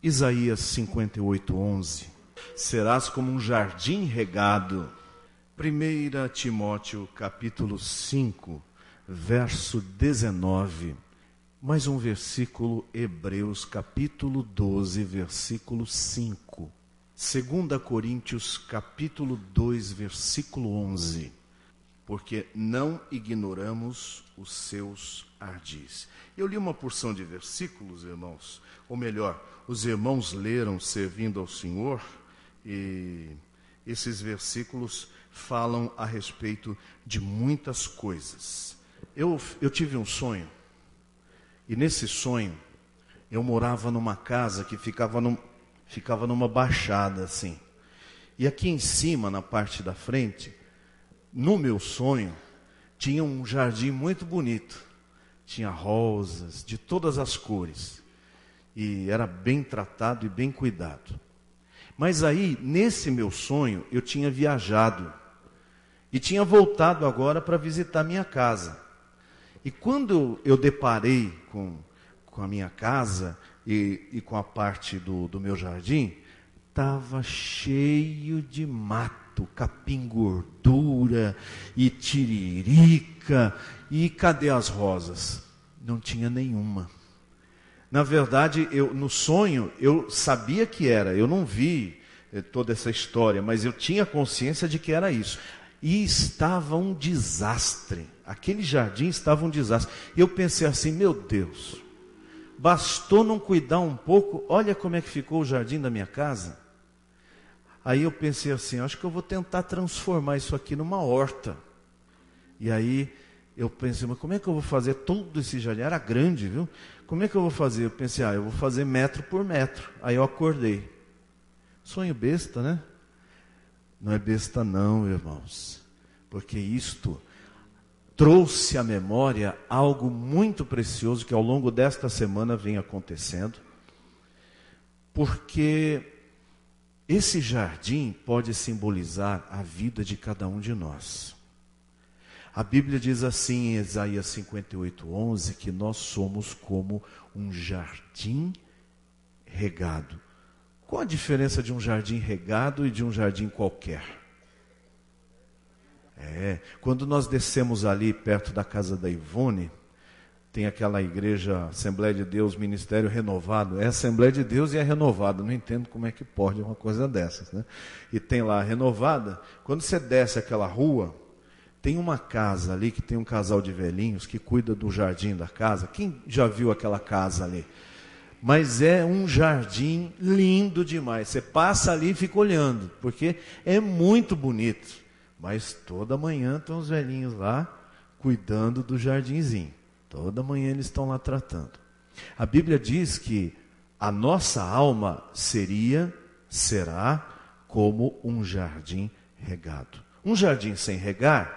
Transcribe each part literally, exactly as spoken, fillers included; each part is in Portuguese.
Isaías cinquenta e oito, onze. Serás como um jardim regado. primeira Timóteo capítulo cinco, verso dezenove. Mais um versículo, Hebreus capítulo doze, versículo cinco. segunda Coríntios capítulo dois, versículo onze. Porque não ignoramos os seus ardis. Eu li uma porção de versículos, irmãos, ou melhor, os irmãos leram servindo ao Senhor, e esses versículos falam a respeito de muitas coisas. Eu, eu tive um sonho, e nesse sonho, eu morava numa casa que ficava, num, ficava numa baixada, assim. E aqui em cima, na parte da frente, no meu sonho, tinha um jardim muito bonito. Tinha rosas de todas as cores. E era bem tratado e bem cuidado. Mas aí, nesse meu sonho, eu tinha viajado. E tinha voltado agora para visitar minha casa. E quando eu deparei com, com a minha casa e, e com a parte do, do meu jardim, estava cheio de mato, capim gordura e tiririca. E cadê as rosas? Não tinha nenhuma. Na verdade, eu, no sonho, eu sabia que era, eu não vi eh, toda essa história, mas eu tinha consciência de que era isso. E estava um desastre, aquele jardim estava um desastre. E eu pensei assim, meu Deus, bastou não cuidar um pouco, olha como é que ficou o jardim da minha casa. Aí eu pensei assim, acho que eu vou tentar transformar isso aqui numa horta. E aí eu pensei, mas como é que eu vou fazer todo esse jardim? Era grande, viu? Como é que eu vou fazer? Eu pensei, ah, eu vou fazer metro por metro. Aí eu acordei. Sonho besta, né? Não é besta não, irmãos. Porque isto trouxe à memória algo muito precioso que ao longo desta semana vem acontecendo. Porque esse jardim pode simbolizar a vida de cada um de nós. A Bíblia diz assim em Isaías cinquenta e oito, onze, que nós somos como um jardim regado. Qual a diferença de um jardim regado e de um jardim qualquer? É, quando nós descemos ali perto da casa da Ivone, tem aquela igreja Assembleia de Deus, Ministério Renovado. É Assembleia de Deus e é renovado. Não entendo como é que pode uma coisa dessas, né? E tem lá a renovada. Quando você desce aquela rua, tem uma casa ali que tem um casal de velhinhos que cuida do jardim da casa. Quem já viu aquela casa ali? Mas é um jardim lindo demais. Você passa ali e fica olhando, porque é muito bonito. Mas toda manhã estão os velhinhos lá cuidando do jardinzinho. Toda manhã eles estão lá tratando. A Bíblia diz que a nossa alma seria, será como um jardim regado. Um jardim sem regar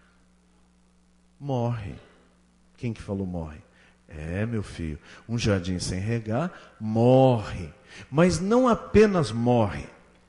morre. Quem que falou morre? É, meu filho, um jardim sem regar morre. Mas não apenas morre.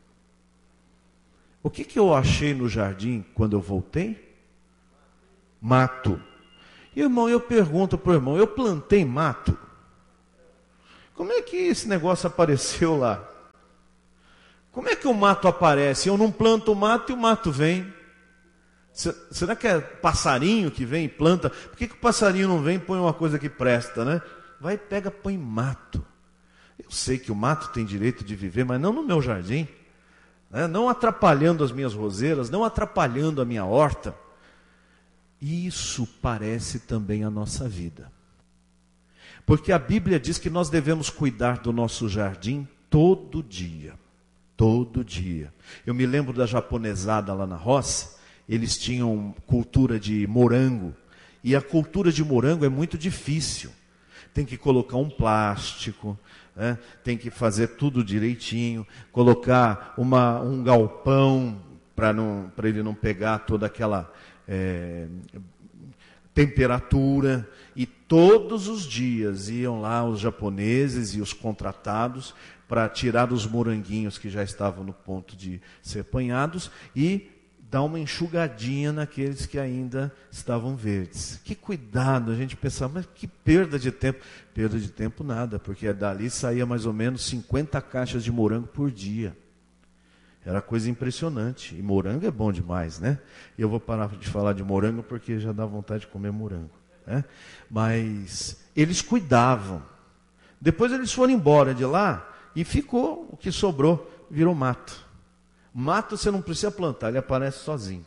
O que que eu achei no jardim quando eu voltei? Mato. E, irmão, eu pergunto para o irmão, eu plantei mato? Como é que esse negócio apareceu lá? Como é que o mato aparece? Eu não planto o mato e o mato vem. Será que é passarinho que vem e planta? Por que que o passarinho não vem e põe uma coisa que presta, né? Vai, pega, põe mato. Eu sei que o mato tem direito de viver, mas não no meu jardim, né? Não atrapalhando as minhas roseiras, não atrapalhando a minha horta. Isso parece também a nossa vida. Porque a Bíblia diz que nós devemos cuidar do nosso jardim todo dia. Todo dia. Eu me lembro da japonesada lá na roça. Eles tinham cultura de morango. E a cultura de morango é muito difícil. Tem que colocar um plástico, né? Tem que fazer tudo direitinho. Colocar uma, um galpão para não, para ele não pegar toda aquela é, temperatura. E todos os dias iam lá os japoneses e os contratados para tirar os moranguinhos que já estavam no ponto de ser apanhados e dar uma enxugadinha naqueles que ainda estavam verdes. Que cuidado, a gente pensava, mas que perda de tempo. Perda de tempo nada, porque dali saía mais ou menos cinquenta caixas de morango por dia. Era coisa impressionante. E morango é bom demais, né? E eu vou parar de falar de morango porque já dá vontade de comer morango, né? Mas eles cuidavam. Depois eles foram embora de lá e ficou, o que sobrou, virou mato. Mato você não precisa plantar, ele aparece sozinho.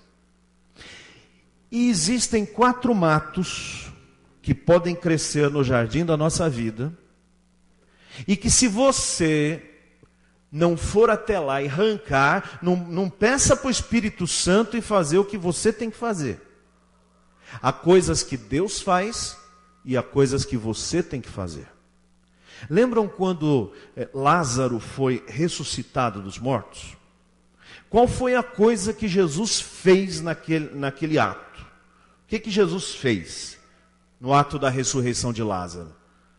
E existem quatro matos que podem crescer no jardim da nossa vida, e que se você não for até lá e arrancar, não, não peça para o Espírito Santo e fazer o que você tem que fazer. Há coisas que Deus faz e há coisas que você tem que fazer. Lembram quando eh, Lázaro foi ressuscitado dos mortos? Qual foi a coisa que Jesus fez naquele, naquele ato? O que, que Jesus fez no ato da ressurreição de Lázaro?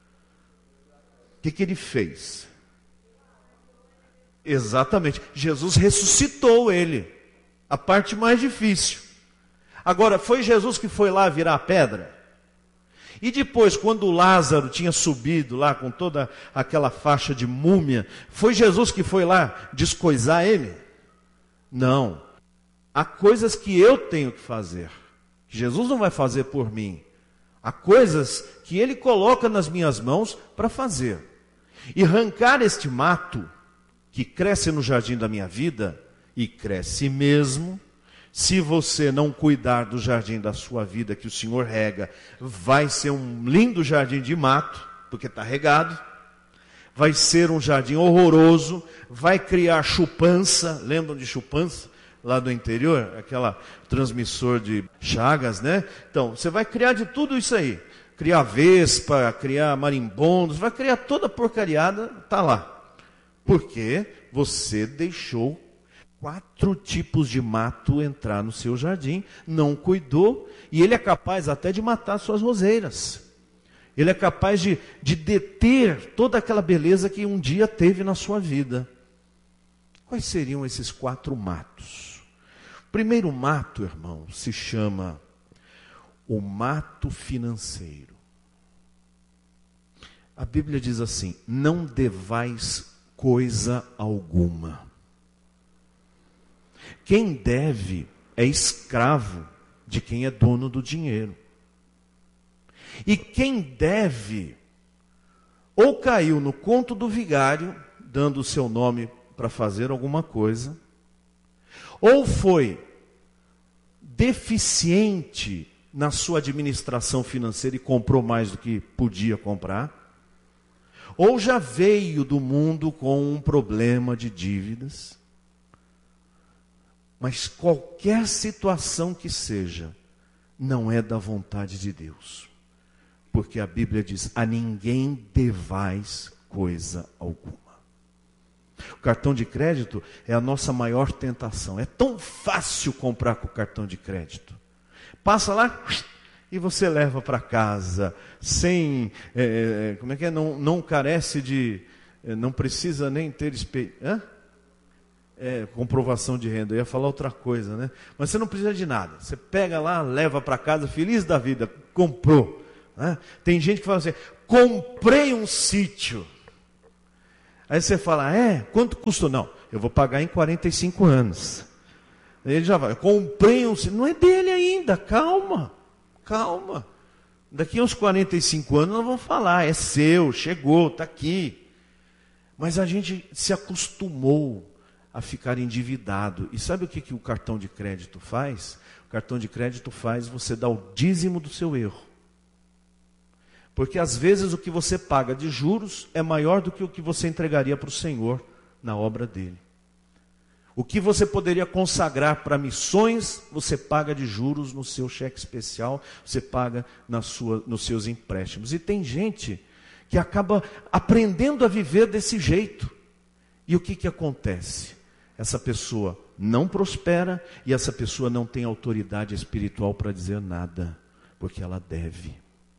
O que, que ele fez? Exatamente, Jesus ressuscitou ele. A parte mais difícil. Agora, foi Jesus que foi lá virar a pedra? E depois, quando Lázaro tinha subido lá com toda aquela faixa de múmia, foi Jesus que foi lá descoisar ele? Não. Há coisas que eu tenho que fazer, que Jesus não vai fazer por mim. Há coisas que Ele coloca nas minhas mãos para fazer. E arrancar este mato, que cresce no jardim da minha vida, e cresce mesmo, se você não cuidar do jardim da sua vida, que o Senhor rega, vai ser um lindo jardim de mato, porque está regado. Vai ser um jardim horroroso, vai criar chupança, lembram de chupança? Lá do interior, aquela transmissor de chagas, né? Então, você vai criar de tudo isso aí. Criar vespa, criar marimbondos, vai criar toda a porcariada, tá lá. Porque você deixou quatro tipos de mato entrar no seu jardim, não cuidou, e ele é capaz até de matar suas roseiras. Ele é capaz de, de deter toda aquela beleza que um dia teve na sua vida. Quais seriam esses quatro matos? O primeiro mato, irmão, se chama o mato financeiro. A Bíblia diz assim: não devais coisa alguma. Quem deve é escravo de quem é dono do dinheiro. E quem deve, ou caiu no conto do vigário, dando o seu nome para fazer alguma coisa, ou foi deficiente na sua administração financeira e comprou mais do que podia comprar, ou já veio do mundo com um problema de dívidas. Mas qualquer situação que seja, não é da vontade de Deus. Porque a Bíblia diz: a ninguém devais coisa alguma. O cartão de crédito é a nossa maior tentação. É tão fácil comprar com o cartão de crédito. Passa lá e você leva para casa, sem, é, como é que é? Não, não carece de, não precisa nem ter espe... Hã? É, comprovação de renda. Eu ia falar outra coisa, né? Mas você não precisa de nada. Você pega lá, leva para casa, feliz da vida, comprou. Né? Tem gente que fala assim: comprei um sítio. Aí você fala: é? Quanto custou? Não, eu vou pagar em quarenta e cinco anos. Aí ele já vai: comprei um sítio. Não é dele ainda, calma, calma. Daqui a uns quarenta e cinco anos nós vamos falar: é seu, chegou, está aqui. Mas a gente se acostumou a ficar endividado. E sabe o que, que o cartão de crédito faz? O cartão de crédito faz você dar o dízimo do seu erro. Porque às vezes o que você paga de juros é maior do que o que você entregaria para o Senhor na obra dele. O que você poderia consagrar para missões, você paga de juros no seu cheque especial, você paga na sua, nos seus empréstimos. E tem gente que acaba aprendendo a viver desse jeito. E o que, que acontece? Essa pessoa não prospera e essa pessoa não tem autoridade espiritual para dizer nada, porque ela deve.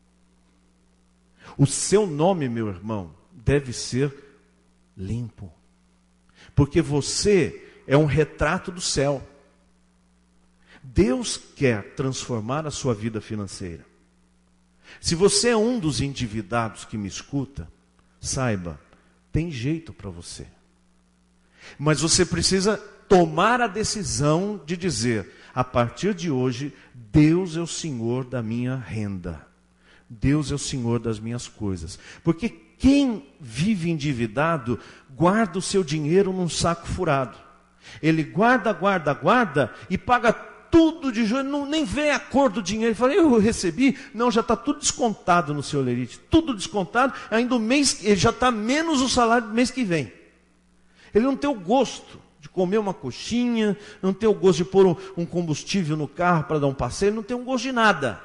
O seu nome, meu irmão, deve ser limpo, porque você é um retrato do céu. Deus quer transformar a sua vida financeira. Se você é um dos endividados que me escuta, saiba, tem jeito para você. Mas você precisa tomar a decisão de dizer, a partir de hoje, Deus é o Senhor da minha renda. Deus é o Senhor das minhas coisas. Porque quem vive endividado, guarda o seu dinheiro num saco furado. Ele guarda, guarda, guarda e paga tudo de joelho, não, nem vê a cor do dinheiro. Ele fala, eu recebi, não, já está tudo descontado no seu lerite, tudo descontado, ainda o mês, ele já está menos o salário do mês que vem. Ele não tem o gosto de comer uma coxinha, não tem o gosto de pôr um, um combustível no carro para dar um passeio, ele não tem um gosto de nada.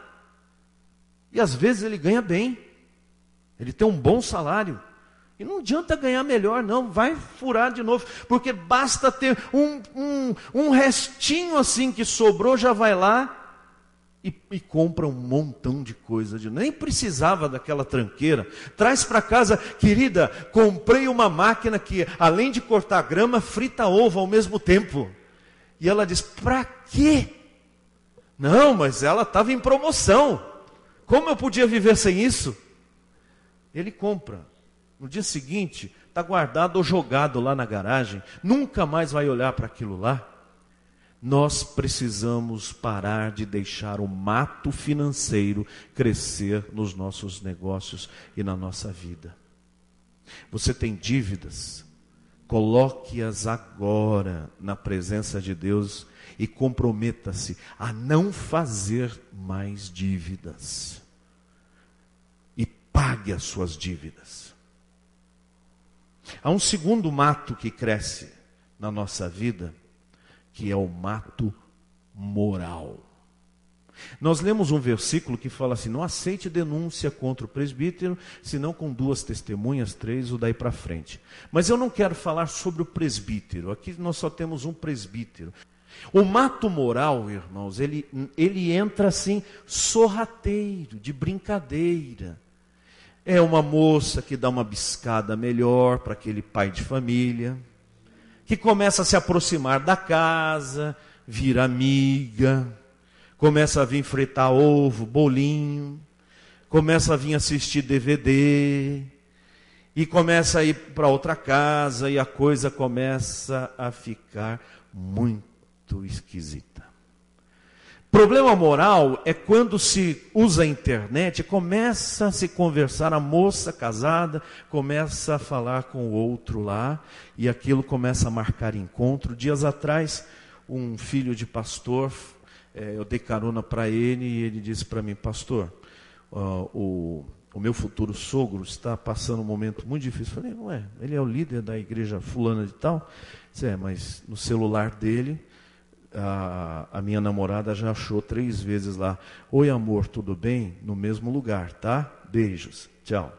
E às vezes ele ganha bem, ele tem um bom salário. E não adianta ganhar melhor, não, vai furar de novo, porque basta ter um, um, um restinho assim que sobrou, já vai lá e, e compra um montão de coisa. De, nem precisava daquela tranqueira, traz para casa, querida, comprei uma máquina que além de cortar grama, frita ovo ao mesmo tempo. E ela diz, para quê? Não, mas ela estava em promoção, como eu podia viver sem isso? Ele compra. No dia seguinte, está guardado ou jogado lá na garagem, nunca mais vai olhar para aquilo lá. Nós precisamos parar de deixar o mato financeiro crescer nos nossos negócios e na nossa vida. Você tem dívidas? Coloque-as agora na presença de Deus e comprometa-se a não fazer mais dívidas. E pague as suas dívidas. Há um segundo mato que cresce na nossa vida, que é o mato moral. Nós lemos um versículo que fala assim, não aceite denúncia contra o presbítero, senão com duas testemunhas, três, ou daí para frente. Mas eu não quero falar sobre o presbítero, aqui nós só temos um presbítero. O mato moral, irmãos, ele, ele entra assim, sorrateiro, de brincadeira. É uma moça que dá uma biscada melhor para aquele pai de família, que começa a se aproximar da casa, vira amiga, começa a vir fritar ovo, bolinho, começa a vir assistir D V D, e começa a ir para outra casa, e a coisa começa a ficar muito esquisita. Problema moral é quando se usa a internet, começa a se conversar, a moça casada começa a falar com o outro lá, e aquilo começa a marcar encontro. Dias atrás, um filho de pastor, é, eu dei carona para ele, e ele disse para mim, pastor, uh, o, o meu futuro sogro está passando um momento muito difícil. Eu falei, não é, ele é o líder da igreja fulana de tal. Eu disse, é, mas no celular dele, A, a minha namorada já achou três vezes lá, oi amor, tudo bem? No mesmo lugar, tá? Beijos, tchau.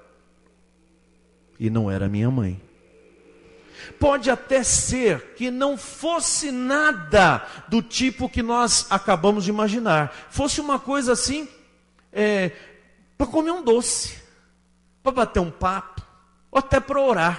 E não era minha mãe. Pode até ser que não fosse nada do tipo que nós acabamos de imaginar. Fosse uma coisa assim, é, para comer um doce, para bater um papo, ou até para orar.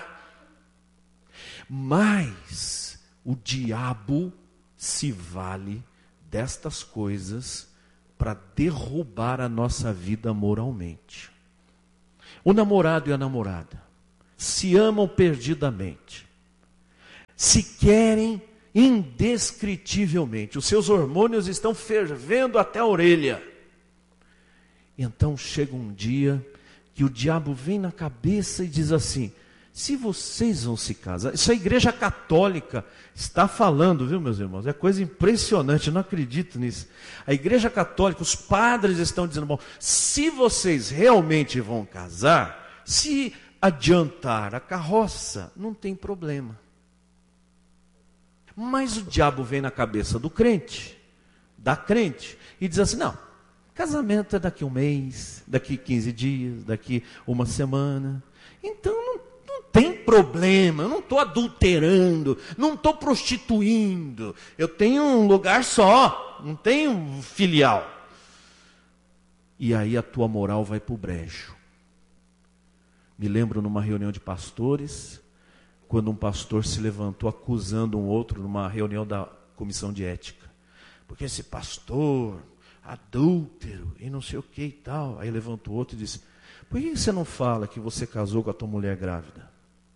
Mas o diabo se vale destas coisas para derrubar a nossa vida moralmente. O namorado e a namorada se amam perdidamente, se querem indescritivelmente, os seus hormônios estão fervendo até a orelha. Então chega um dia que o diabo vem na cabeça e diz assim, se vocês vão se casar, isso a igreja católica está falando, viu meus irmãos? É coisa impressionante, eu não acredito nisso. A igreja católica, os padres estão dizendo, bom, se vocês realmente vão casar, se adiantar a carroça, não tem problema. Mas o diabo vem na cabeça do crente, da crente, e diz assim, não, casamento é daqui um mês, daqui quinze dias, daqui uma semana, então não tem problema, eu não estou adulterando, não estou prostituindo, eu tenho um lugar só, não tenho filial. E aí a tua moral vai para o brejo. Me lembro numa reunião de pastores, quando um pastor se levantou acusando um outro numa reunião da comissão de ética. porque esse pastor, adúltero, e não sei o que e tal. Aí levanta o outro e disse, por que você não fala que você casou com a tua mulher grávida?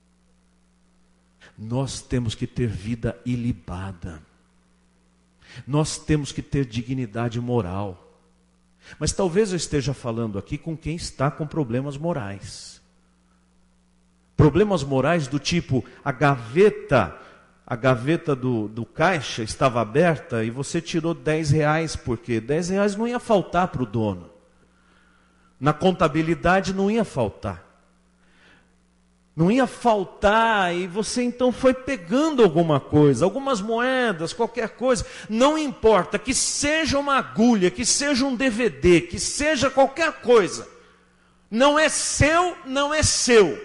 Nós temos que ter vida ilibada. Nós temos que ter dignidade moral. Mas talvez eu esteja falando aqui com quem está com problemas morais. Problemas morais do tipo, a gaveta, a gaveta do, do caixa estava aberta e você tirou dez reais, porque dez reais não ia faltar para o dono. Na contabilidade não ia faltar. Não ia faltar, e você então foi pegando alguma coisa, algumas moedas, qualquer coisa, não importa, que seja uma agulha, que seja um D V D, que seja qualquer coisa, não é seu, não é seu.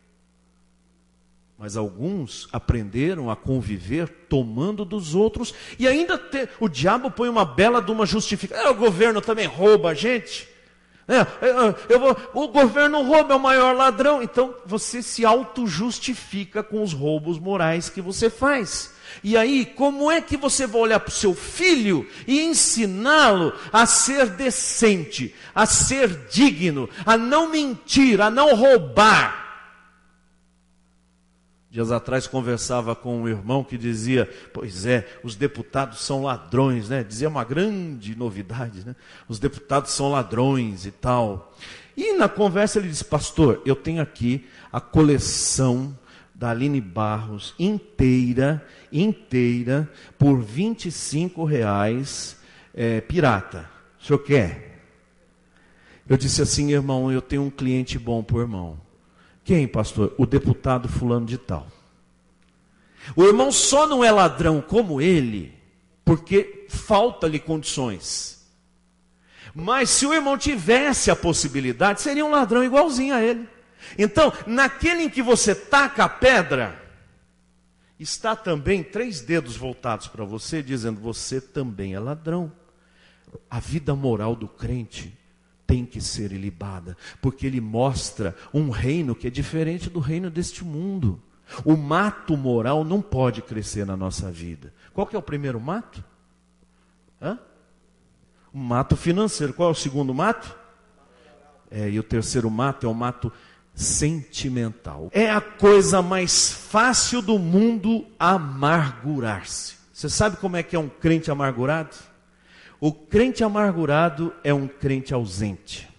Mas alguns aprenderam a conviver tomando dos outros, e ainda te, o diabo põe uma bela de uma justificação, é, o governo também rouba a gente. É, eu, eu vou, o governo rouba, é o maior ladrão. Então você se auto-justifica com os roubos morais que você faz. E aí, como é que você vai olhar para o seu filho e ensiná-lo a ser decente, a ser digno, a não mentir, a não roubar? Dias atrás conversava com um irmão que dizia, pois é, os deputados são ladrões, né? Dizia uma grande novidade, né? Os deputados são ladrões e tal. E na conversa ele disse, pastor, eu tenho aqui a coleção da Aline Barros inteira, inteira, por vinte e cinco reais, é, pirata. O senhor quer? Eu disse assim, irmão, eu tenho um cliente bom por irmão. Quem, pastor? O deputado fulano de tal. O irmão só não é ladrão como ele, porque falta-lhe condições. Mas se o irmão tivesse a possibilidade, seria um ladrão igualzinho a ele. Então, naquele em que você taca a pedra, está também três dedos voltados para você, dizendo, você também é ladrão. A vida moral do crente tem que ser ilibada, porque ele mostra um reino que é diferente do reino deste mundo. O mato moral não pode crescer na nossa vida. Qual que é o primeiro mato? Hã? O mato financeiro. Qual é o segundo mato? É, e o terceiro mato é o mato sentimental. É a coisa mais fácil do mundo amargurar-se. Você sabe como é que é um crente amargurado? O crente amargurado é um crente ausente.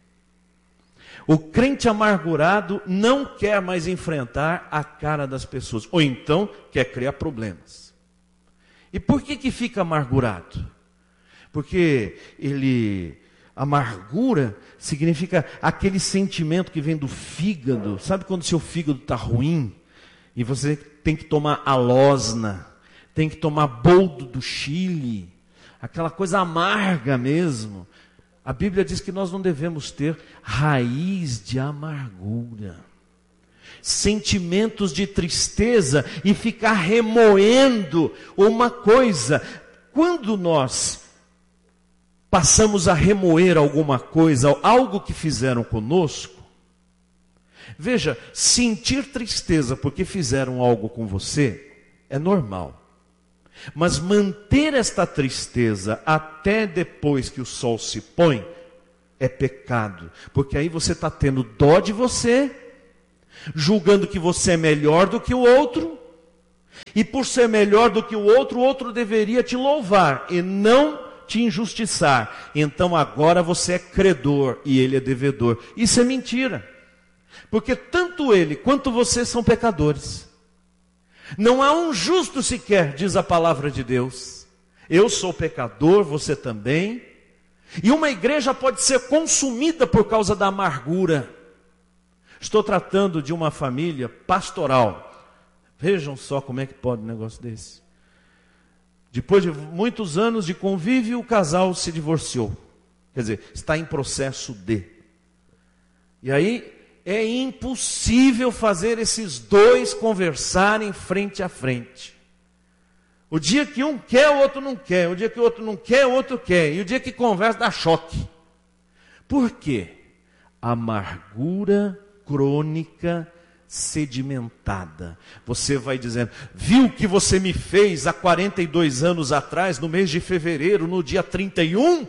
O crente amargurado não quer mais enfrentar a cara das pessoas, ou então quer criar problemas. E por que que fica amargurado? Porque ele, amargura significa aquele sentimento que vem do fígado. Sabe quando seu fígado está ruim e você tem que tomar alosna, tem que tomar boldo do Chile, aquela coisa amarga mesmo. A Bíblia diz que nós não devemos ter raiz de amargura, sentimentos de tristeza e ficar remoendo uma coisa. Quando nós passamos a remoer alguma coisa, algo que fizeram conosco, veja, sentir tristeza porque fizeram algo com você é normal. Mas manter esta tristeza até depois que o sol se põe é pecado, porque aí você está tendo dó de você, julgando que você é melhor do que o outro, e por ser melhor do que o outro, o outro deveria te louvar e não te injustiçar. Então agora você é credor e ele é devedor. Isso é mentira, porque tanto ele quanto você são pecadores. Não há um justo sequer, diz a palavra de Deus. Eu sou pecador, você também. E uma igreja pode ser consumida por causa da amargura. Estou tratando de uma família pastoral. Vejam só como é que pode um negócio desse. Depois de muitos anos de convívio, o casal se divorciou. Quer dizer, está em processo de. E aí é impossível fazer esses dois conversarem frente a frente. O dia que um quer, o outro não quer. O dia que o outro não quer, o outro quer. E o dia que conversa, dá choque. Por quê? Amargura crônica sedimentada. Você vai dizendo: viu o que você me fez há quarenta e dois anos atrás, no mês de fevereiro, no dia trinta e um?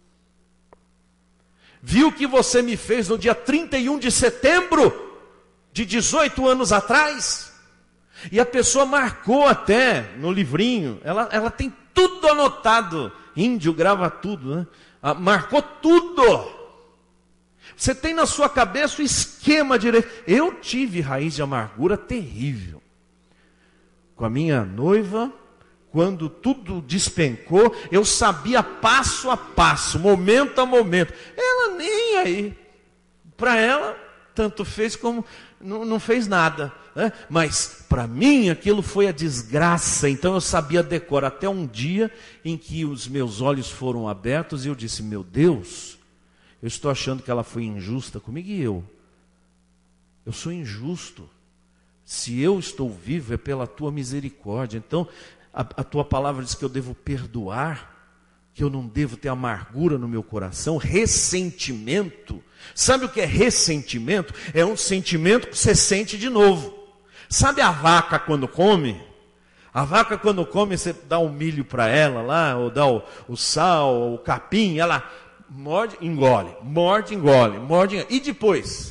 Viu o que você me fez no dia trinta e um de setembro, de dezoito anos atrás? E a pessoa marcou até no livrinho, ela, ela tem tudo anotado. Índio grava tudo, né? Ah, marcou tudo. Você tem na sua cabeça o esquema direito. Eu tive raiz de amargura terrível. Com a minha noiva, quando tudo despencou, eu sabia passo a passo, momento a momento. Ela nem aí. Para ela, tanto fez como não, não fez nada. Né? Mas para mim aquilo foi a desgraça. Então eu sabia decor. Até um dia em que os meus olhos foram abertos e eu disse: meu Deus, eu estou achando que ela foi injusta comigo, e eu? Eu sou injusto. Se eu estou vivo é pela tua misericórdia. Então a, a tua palavra diz que eu devo perdoar, que eu não devo ter amargura no meu coração, ressentimento. Sabe o que é ressentimento? É um sentimento que você sente de novo. Sabe a vaca quando come? A vaca quando come, você dá um milho para ela lá, ou dá o, o sal, o capim, ela morde, engole, morde, engole, morde, engole. E depois?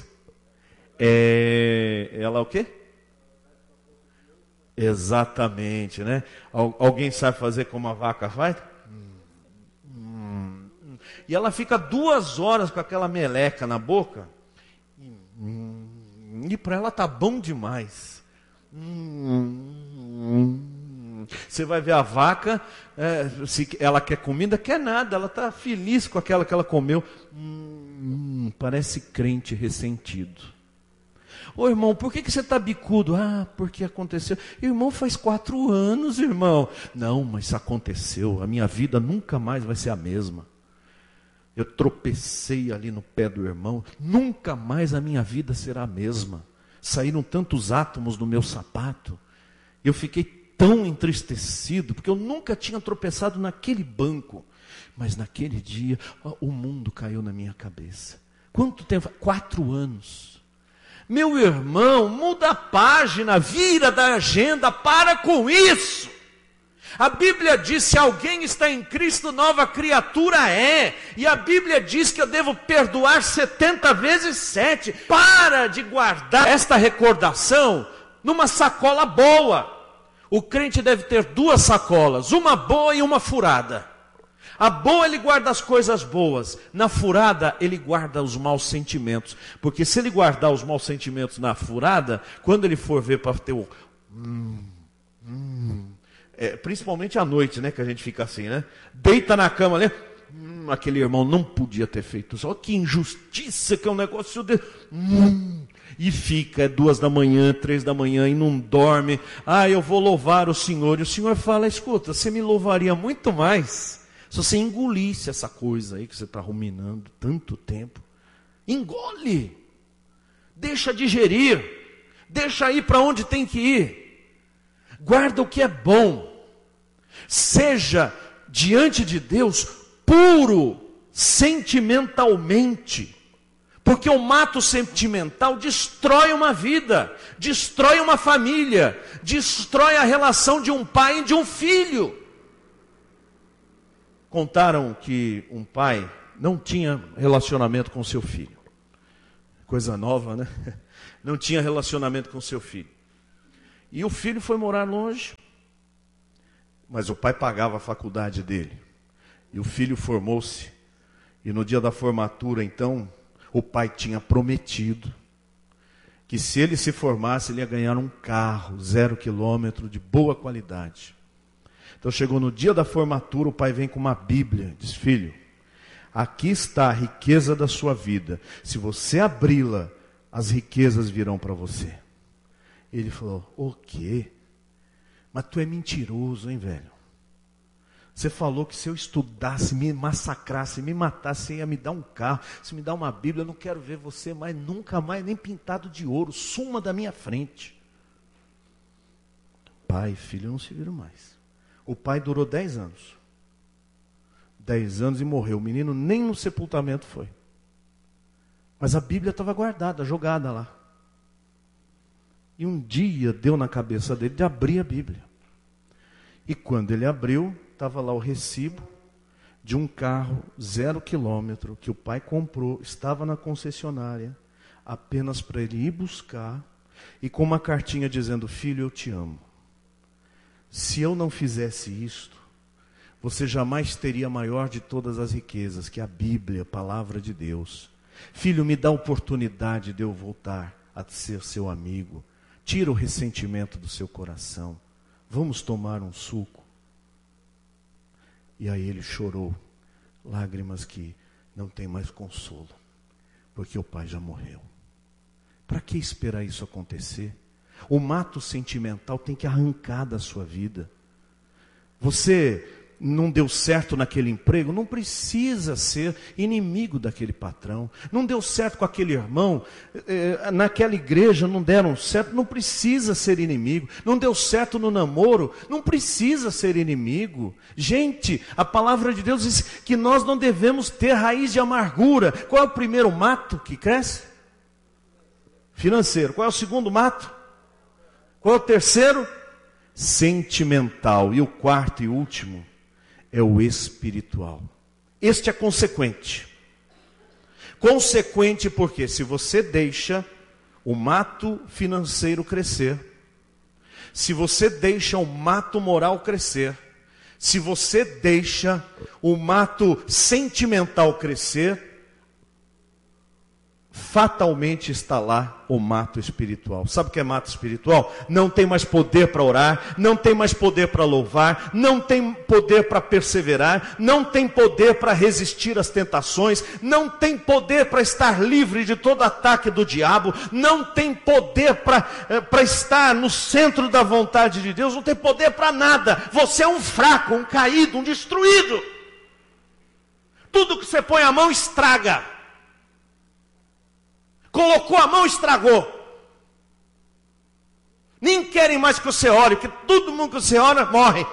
É, ela o quê? Exatamente, né? Alguém sabe fazer como a vaca faz? E ela fica duas horas com aquela meleca na boca. E para ela tá bom demais. Você vai ver a vaca, é, se ela quer comida, quer nada. Ela está feliz com aquela que ela comeu. Hum, parece crente ressentido. Ô irmão, por que, que você está bicudo? Ah, porque aconteceu. Irmão, faz quatro anos, irmão. Não, mas isso aconteceu. A minha vida nunca mais vai ser a mesma. Eu tropecei ali no pé do irmão. Nunca mais a minha vida será a mesma. Saíram tantos átomos do meu sapato. Eu fiquei tão entristecido, porque eu nunca tinha tropeçado naquele banco. Mas naquele dia, ó, o mundo caiu na minha cabeça. Quanto tempo? Quatro anos. Meu irmão, muda a página, vira da agenda, para com isso. A Bíblia diz: se alguém está em Cristo, nova criatura é. E a Bíblia diz que eu devo perdoar setenta vezes sete. Para de guardar esta recordação numa sacola boa. O crente deve ter duas sacolas, uma boa e uma furada. A boa ele guarda as coisas boas, na furada ele guarda os maus sentimentos. Porque se ele guardar os maus sentimentos na furada, quando ele for ver para ter o... Hum, hum, é, principalmente à noite, né, que a gente fica assim, né? Deita na cama ali, hum, aquele irmão não podia ter feito isso. Olha que injustiça, que é um negócio de... Hum, e fica, é duas da manhã, três da manhã, e não dorme. Ah, eu vou louvar o Senhor. E o Senhor fala: escuta, você me louvaria muito mais se você engolisse essa coisa aí que você está ruminando tanto tempo. Engole. Deixa digerir. Deixa ir para onde tem que ir. Guarda o que é bom. Seja diante de Deus puro sentimentalmente. Porque o mato sentimental destrói uma vida, destrói uma família, destrói a relação de um pai e de um filho. Contaram que um pai não tinha relacionamento com seu filho. Coisa nova, né? Não tinha relacionamento com seu filho. E o filho foi morar longe, mas o pai pagava a faculdade dele. E o filho formou-se. E no dia da formatura, então, o pai tinha prometido que se ele se formasse, ele ia ganhar um carro, zero quilômetro, de boa qualidade. Então chegou no dia da formatura, o pai vem com uma Bíblia, diz: filho, aqui está a riqueza da sua vida. Se você abri-la, as riquezas virão para você. Ele falou: o quê? Mas tu é mentiroso, hein, velho? Você falou que se eu estudasse, me massacrasse, me matasse, você ia me dar um carro, se me dá uma Bíblia, eu não quero ver você mais, nunca mais, nem pintado de ouro, suma da minha frente. Pai e filho não se viram mais. O pai durou dez anos. Dez anos e morreu. O menino nem no sepultamento foi. Mas a Bíblia estava guardada, jogada lá. E um dia deu na cabeça dele de abrir a Bíblia. E quando ele abriu, estava lá o recibo de um carro zero quilômetro que o pai comprou, estava na concessionária, apenas para ele ir buscar, e com uma cartinha dizendo: filho, eu te amo. Se eu não fizesse isto, você jamais teria a maior de todas as riquezas, que é a Bíblia, a palavra de Deus. Filho, me dá a oportunidade de eu voltar a ser seu amigo. Tira o ressentimento do seu coração. Vamos tomar um suco. E aí ele chorou, lágrimas que não tem mais consolo, porque o pai já morreu. Para que esperar isso acontecer? O mato sentimental tem que arrancar da sua vida. Você não deu certo naquele emprego, não precisa ser inimigo daquele patrão. Não deu certo com aquele irmão, eh, naquela igreja não deram certo, não precisa ser inimigo. Não deu certo no namoro, não precisa ser inimigo. Gente, a palavra de Deus diz que nós não devemos ter raiz de amargura. Qual é o primeiro mato que cresce? Financeiro. Qual é o segundo mato? Qual é o terceiro? Sentimental. E o quarto e último é o espiritual. Este é consequente. Consequente porque se você deixa o mato financeiro crescer, se você deixa o mato moral crescer, se você deixa o mato sentimental crescer, fatalmente está lá o mato espiritual. Sabe o que é mato espiritual? Não tem mais poder para orar, não tem mais poder para louvar, não tem poder para perseverar, não tem poder para resistir às tentações, não tem poder para estar livre de todo ataque do diabo, não tem poder para para estar no centro da vontade de Deus, não tem poder para nada. Você é um fraco, um caído, um destruído. Tudo que você põe a mão estraga. Colocou a mão, estragou. Nem querem mais que você ore, porque todo mundo que você ora morre.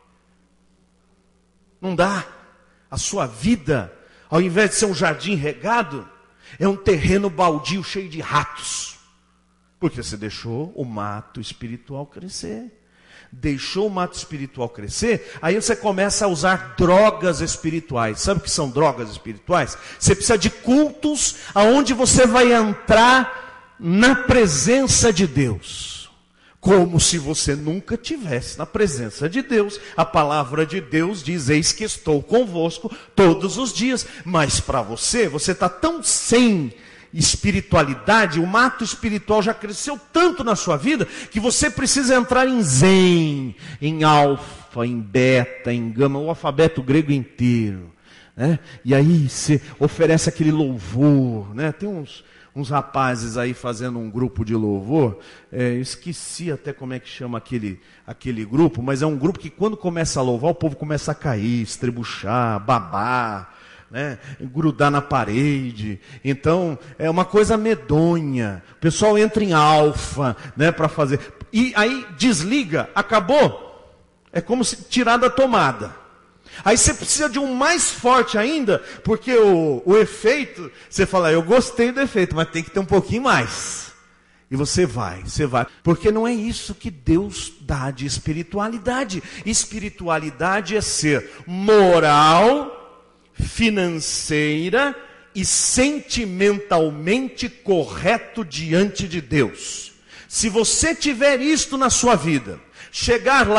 Não dá. A sua vida, ao invés de ser um jardim regado, é um terreno baldio cheio de ratos. Porque você deixou o mato espiritual crescer. Deixou o mato espiritual crescer, aí você começa a usar drogas espirituais. Sabe o que são drogas espirituais? Você precisa de cultos aonde você vai entrar na presença de Deus, como se você nunca tivesse na presença de Deus. A palavra de Deus diz: eis que estou convosco todos os dias. Mas para você, você está tão sem espiritualidade, o mato espiritual já cresceu tanto na sua vida, que você precisa entrar em zen, em alfa, em beta, em gama, o alfabeto grego inteiro, né? E aí você oferece aquele louvor, né? Tem uns, uns rapazes aí fazendo um grupo de louvor, é, eu esqueci até como é que chama aquele, aquele grupo, mas é um grupo que quando começa a louvar, o povo começa a cair, estrebuchar, babar, né, grudar na parede. Então é uma coisa medonha. O pessoal entra em alfa, né, para fazer, e aí desliga, acabou. É como se tirar da tomada. Aí você precisa de um mais forte ainda, porque o, o efeito, você fala: eu gostei do efeito, mas tem que ter um pouquinho mais. E você vai, você vai. Porque não é isso que Deus dá de espiritualidade. Espiritualidade é ser moral, financeira e sentimentalmente correto diante de Deus. Se você tiver isto na sua vida, chegar lá